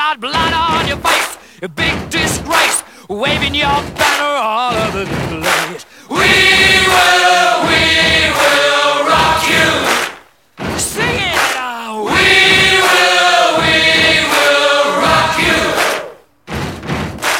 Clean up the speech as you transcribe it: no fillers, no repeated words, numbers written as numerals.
got blood on your face, a big disgrace, waving your banner all over the place. We were